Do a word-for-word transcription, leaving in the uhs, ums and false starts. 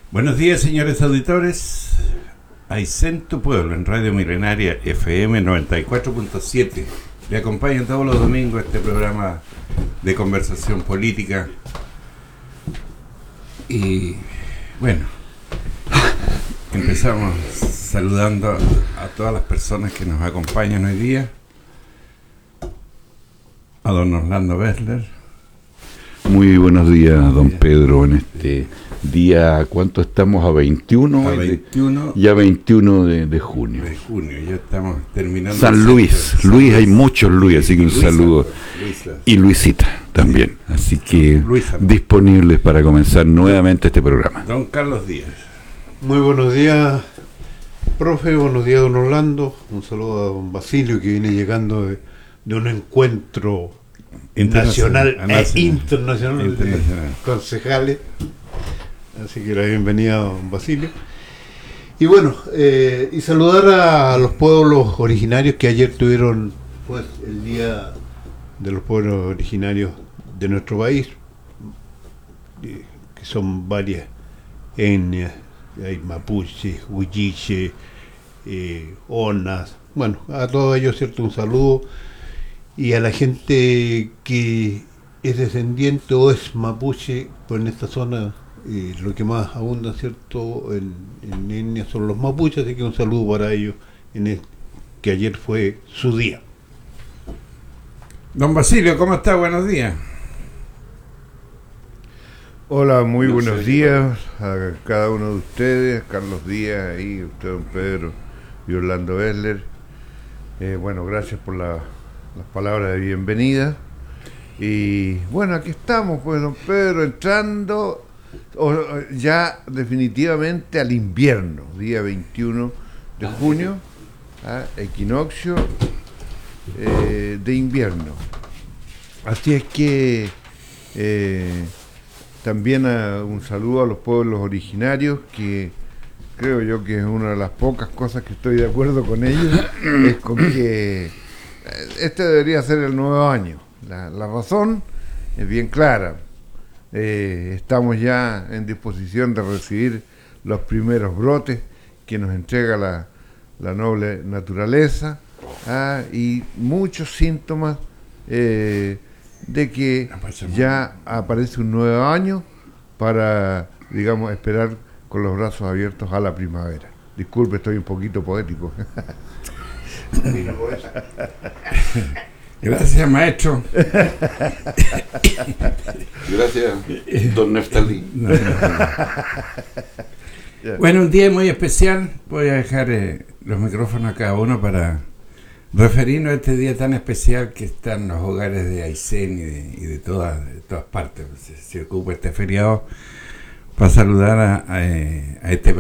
Buenos días, señores auditores. Aysén, tu pueblo, en Radio Milenaria F M noventa y cuatro punto siete. Le acompañan todos los domingos este programa de conversación política. Y bueno, empezamos saludando a todas las personas que nos acompañan hoy día. A don Orlando Bessler. Muy buenos días, don Pedro, en este día, ¿cuánto estamos? ¿A veintiuno? A veintiuno. Ya veintiuno de, de junio. De junio, ya estamos terminando. San Luis, San Luis, Luis, hay muchos Luis, así que un Luisa, saludo. Luisa. Y Luisita también, así que Luisa. disponibles para comenzar nuevamente este programa. Don Carlos Díaz. Muy buenos días, profe, buenos días, don Orlando. Un saludo a don Basilio, que viene llegando de, de un encuentro nacional e nacional. internacional, Internacional. de concejales. Así que la bienvenida a don Basilio. Y bueno, eh, y saludar a los pueblos originarios que ayer tuvieron pues el Día de los Pueblos Originarios de nuestro país, eh, que son varias etnias. Hay mapuche, huilliche, eh, onas, bueno, a todos ellos, cierto, un saludo, y a la gente que es descendiente o es mapuche, pues en esta zona eh, lo que más abunda, cierto, en, en etnia son los mapuches, así que un saludo para ellos, en el, que ayer fue su día. Don Basilio, ¿cómo está? Buenos días. Hola, muy No buenos sé. días a cada uno de ustedes, Carlos Díaz, y usted, don Pedro, y Orlando Bessler. Eh, bueno, gracias por la, las palabras de bienvenida. Y bueno, aquí estamos, pues, don Pedro, entrando o, ya definitivamente al invierno, día veintiuno de junio, ¿ah? Equinoccio eh, de invierno. Así es que... Eh, También a, un saludo a los pueblos originarios, que creo yo que es una de las pocas cosas que estoy de acuerdo con ellos, es con que este debería ser el nuevo año. La, la razón es bien clara. Eh, estamos ya en disposición de recibir los primeros brotes que nos entrega la, la noble naturaleza, ¿ah? Y muchos síntomas eh, de que ya aparece un nuevo año para, digamos, esperar con los brazos abiertos a la primavera. Disculpe, estoy un poquito poético. Gracias, maestro. Gracias, don Neftalí. No, no, no. Bueno, un día muy especial. Voy a dejar eh, los micrófonos a cada uno para referirnos a este día tan especial que están los hogares de Aysén y de, y de, todas, de todas partes. Se, se ocupa este feriado para saludar a, a, a este